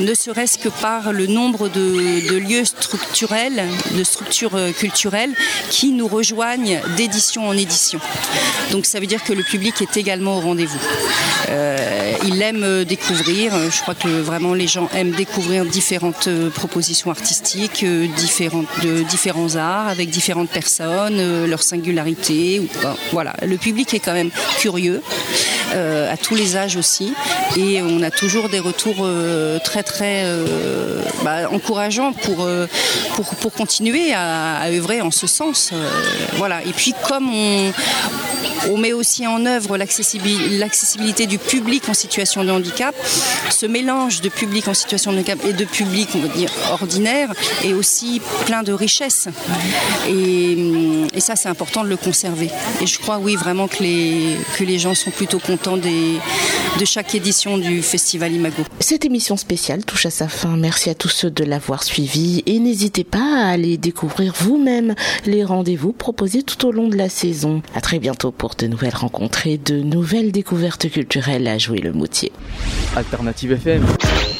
ne serait-ce que par le nombre de lieux structurels, de structures culturelles qui nous rejoignent d'édition en édition. Donc ça veut dire que le public est également au rendez-vous. Il aime découvrir, je crois que vraiment les gens aiment découvrir différentes propositions artistiques, de différents arts, avec différentes personnes, leur singularité. Voilà, le public est quand même curieux, à tous les âges aussi, et on a toujours des retours très très encourageants pour continuer à œuvrer en ce sens. Voilà. Et puis comme on met aussi en œuvre l'accessibilité du public en situation de handicap, ce mélange de public en situation de handicap et de public, on va dire, ordinaire, est aussi plein de richesses. Et ça, c'est important de le conserver. Et je crois, oui, vraiment que les gens sont plutôt contents de chaque édition du Festival Imago. Cette émission spéciale touche à sa fin. Merci à tous ceux de l'avoir suivi et n'hésitez pas à aller découvrir vous-même les rendez-vous proposés tout au long de la saison. À très bientôt pour de nouvelles rencontres et de nouvelles découvertes culturelles à Jouy-le-Moutier. Alternative FM.